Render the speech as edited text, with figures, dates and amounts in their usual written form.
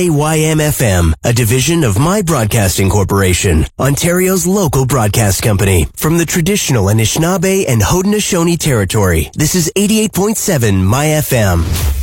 AYM-FM, a division of My Broadcasting Corporation, Ontario's local broadcast company. From the traditional Anishinaabe and Haudenosaunee territory, this is 88.7 My FM.